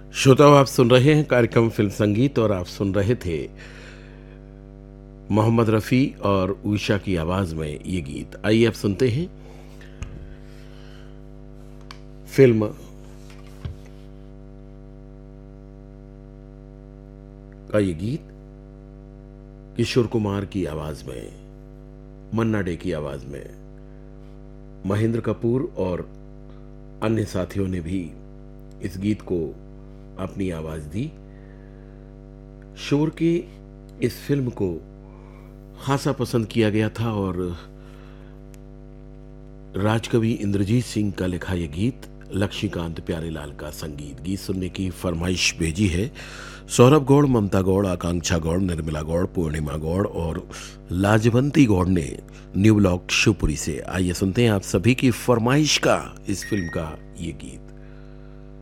श्रोताओ, आप सुन रहे हैं कार्यक्रम फिल्म संगीत और आप सुन रहे थे मोहम्मद रफ़ी और उषा की आवाज़ में ये गीत। आइए अब सुनते हैं फिल्म का ये गीत किशोर कुमार की आवाज़ में, मन्ना डे की आवाज़ में। महेंद्र कपूर और अन्य साथियों ने भी इस गीत को अपनी आवाज़ दी। शोर की इस फिल्म को खासा पसंद किया गया था और राजकवि इंद्रजीत सिंह का लिखा यह गीत, लक्ष्मीकांत प्यारेलाल का संगीत। गीत सुनने की फरमाइश भेजी है सौरभ गौड़, ममता गौड़, आकांक्षा गौड़, निर्मला गौड़, पूर्णिमा गौड़ और लाजवंती गौड़ ने न्यू ब्लॉक शिवपुरी से। आइए सुनते हैं आप सभी की फरमाइश का इस फिल्म का ये गीत।